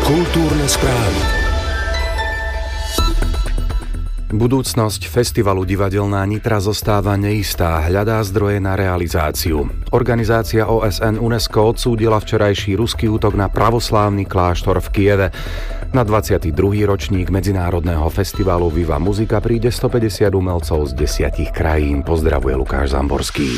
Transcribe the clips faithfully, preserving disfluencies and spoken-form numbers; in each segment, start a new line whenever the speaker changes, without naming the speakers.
Kultúrne správy. Budúcnosť festivalu Divadelná Nitra zostáva neistá, hľadá zdroje na realizáciu. Organizácia ó es en UNESCO odsúdila včerajší ruský útok na pravoslávny kláštor v Kieve. Na dvadsiaty druhý ročník medzinárodného festivalu Viva Muzika príde stopäťdesiat umelcov z desiatich krajín. Pozdravuje Lukáš Zamborský.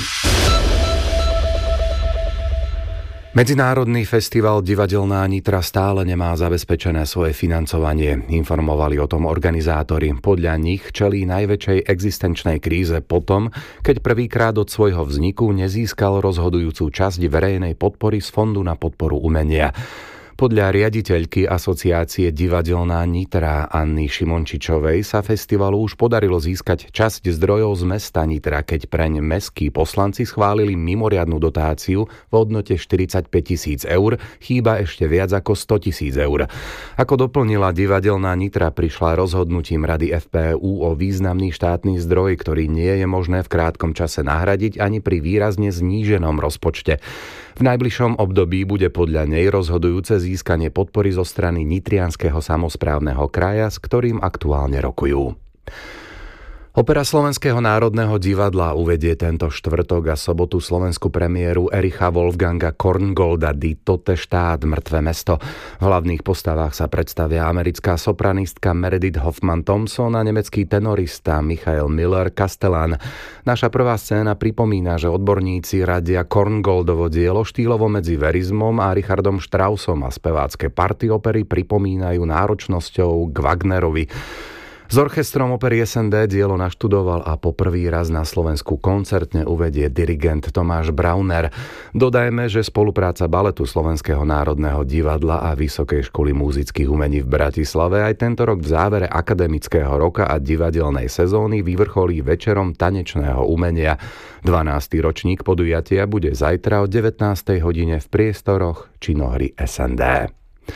Medzinárodný festival Divadelná Nitra stále nemá zabezpečené svoje financovanie. Informovali o tom organizátori. Podľa nich čelí najväčšej existenčnej kríze potom, keď prvýkrát od svojho vzniku nezískal rozhodujúcu časť verejnej podpory z Fondu na podporu umenia. Podľa riaditeľky asociácie Divadelná Nitra Anny Šimončičovej sa festivalu už podarilo získať časť zdrojov z mesta Nitra, keď preň mestskí poslanci schválili mimoriadnu dotáciu v hodnote štyridsaťpäť tisíc eur, chýba ešte viac ako sto tisíc eur. Ako doplnila Divadelná Nitra, prišla rozhodnutím Rady ef pé ú o významný štátny zdroj, ktorý nie je možné v krátkom čase nahradiť ani pri výrazne zníženom rozpočte. V najbližšom období bude podľa nej rozhodujúce získanie podpory zo strany Nitrianskeho samosprávneho kraja, s ktorým aktuálne rokujú. Opera Slovenského národného divadla uvedie tento štvrtok a sobotu slovenskú premiéru Ericha Wolfganga Korngolda Die Tote Stadt, Mŕtve mesto. V hlavných postavách sa predstavia americká sopranistka Meredith Hoffman Thompson a nemecký tenorista Michael Miller Castellan. Naša prvá scéna pripomína, že odborníci radia Korngoldovo dielo štýlovo medzi verizmom a Richardom Straussom a spevácké party opery pripomínajú náročnosťou k Wagnerovi. S orchestrom opery es en dé dielo naštudoval a po prvý raz na Slovensku koncertne uvedie dirigent Tomáš Brauner. Dodajme, že spolupráca Baletu Slovenského národného divadla a Vysokej školy múzických umení v Bratislave aj tento rok v závere akademického roka a divadelnej sezóny vyvrcholí večerom tanečného umenia. dvanásty ročník podujatia bude zajtra o devätnástej hodine v priestoroch činohry es en dé.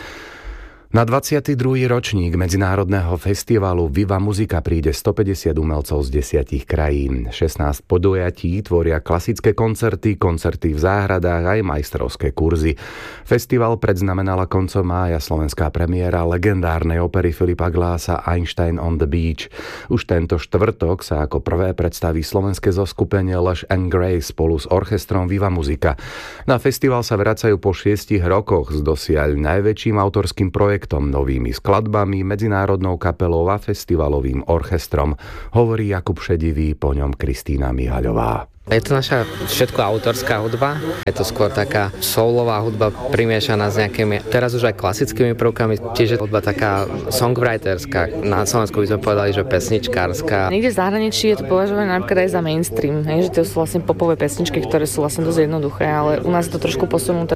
Na dvadsiaty druhý ročník medzinárodného festivalu Viva Muzika príde stopäťdesiat umelcov z desiatich krajín. šestnásť podujatí tvoria klasické koncerty, koncerty v záhradách aj majstrovské kurzy. Festival predznamenala koncom mája slovenská premiéra legendárnej opery Filipa Glassa Einstein on the Beach. Už tento štvrtok sa ako prvé predstaví slovenské zoskupenie Lush and Grace spolu s orchestrom Viva Muzika. Na festival sa vracajú po šiestich rokoch s dosiaľ najväčším autorským projektom, novými skladbami, medzinárodnou kapelou a festivalovým orchestrom, hovorí Jakub Šedivý, po ňom Kristína Mihaľová.
Je to naša všetko autorská hudba, je to skôr taká soulová hudba primiešaná s nejakými, teraz už aj klasickými prvkami, čiže hudba taká songwriterská, na Slovensku by sme povedali, že pesničkárska.
Niekde v zahraničí je to považované napríklad aj za mainstream, hej, že to sú vlastne popové pesničky, ktoré sú vlastne dosť jednoduché, ale u nás je to trošku posunuté.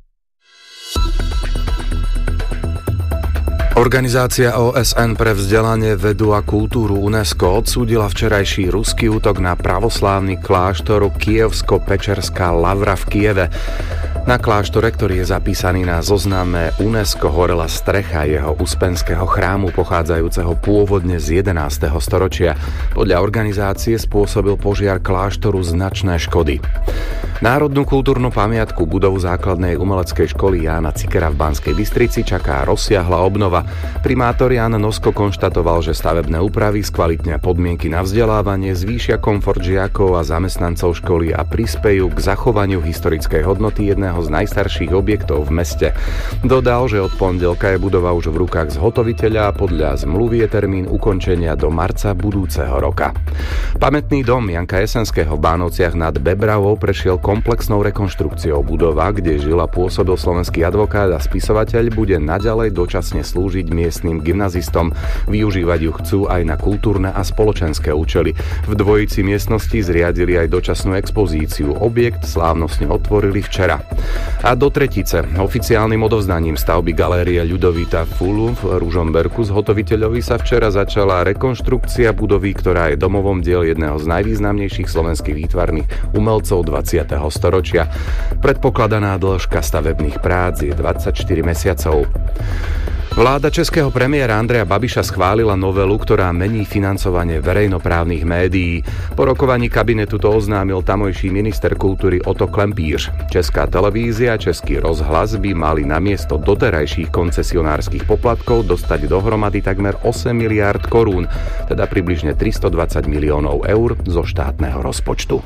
Organizácia ó es en pre vzdelanie, vedu a kultúru UNESCO odsúdila včerajší ruský útok na pravoslávny kláštor Kievsko-Pečerská Lavra v Kieve. Na kláštore, ktorý je zapísaný na zozname UNESCO, horela strecha jeho uspenského chrámu pochádzajúceho pôvodne z jedenásteho storočia. Podľa organizácie spôsobil požiar kláštoru značné škody. Národnú kultúrnu pamiatku budovu základnej umeleckej školy Jána Cikera v Banskej Bystrici čaká rozsiahla obnova. Primátor Ján Nosko konštatoval, že stavebné úpravy skvalitnia podmienky na vzdelávanie, zvýšia komfort žiakov a zamestnancov školy a prispejú k zachovaniu historickej hodnoty jedného z najstarších objektov v meste. Dodal, že od pondelka je budova už v rukách zhotoviteľa a podľa zmluvy je termín ukončenia do marca budúceho roka. Pamätný dom Janka Jesenského v Bánovciach nad Bebravou prešiel komplexnou rekonštrukciou. Budova, kde žil a pôsobil slovenský advokát a spisovateľ, bude naďalej dočasne slúžiť miestnym gymnazistom. Využívať ju chcú aj na kultúrne a spoločenské účely. V dvojici miestnosti zriadili aj dočasnú expozíciu. Objekt slávnostne otvorili včera. A do tretice oficiálnym odovzdaním stavby galérie Ľudovita Fulu v Ružomberku zhotoviteľovi sa včera začala rekonštrukcia budovy, ktorá je domovom diel jedného z najvýznamnejších slovenských výtvarných umelcov dvadsiateho storočia. Predpokladaná dĺžka stavebných prác je dvadsaťštyri mesiacov. Vláda českého premiéra Andreja Babiša schválila novelu, ktorá mení financovanie verejnoprávnych médií. Po rokovaní kabinetu to oznámil tamojší minister kultúry Oto Klempíř. Česká televízia a Český rozhlas by mali namiesto doterajších koncesionárskych poplatkov dostať dohromady takmer osem miliárd korún, teda približne tristodvadsať miliónov eur zo štátneho rozpočtu.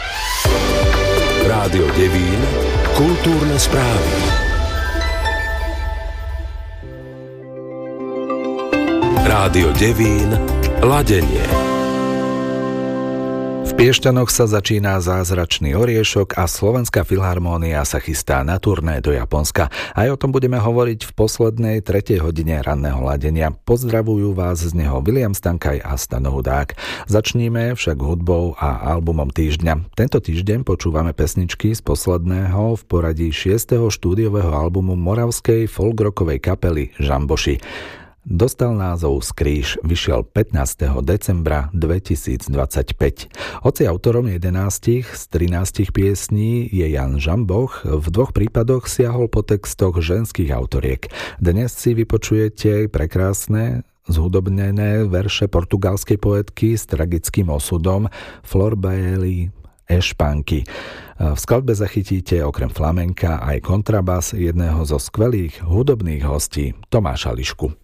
Rádio Devín, kultúrne správy. Rádio Devín, ladenie.
V Piešťanoch sa začína zázračný oriešok a Slovenská filharmónia sa chystá na turné do Japonska. Aj o tom budeme hovoriť v poslednej tretej hodine ranného ladenia. Pozdravujú vás z neho William Stankaj a Stano Hudák. Začníme však hudbou a albumom týždňa. Tento týždeň počúvame pesničky z posledného v poradí šiesteho štúdiového albumu moravskej folkrockovej kapely Žamboši. Dostal názov Skríž, vyšiel pätnásteho decembra dvetisícdvadsaťpäť. Hoci autorom jedenástich z trinástich piesní je Jan Žamboch, v dvoch prípadoch siahol po textoch ženských autoriek. Dnes si vypočujete prekrásne zhudobnené verše portugalskej poetky s tragickým osudom Flor Baeli Ešpanky. V skladbe zachytíte okrem flamenka aj kontrabas jedného zo skvelých hudobných hostí Tomáša Lišku.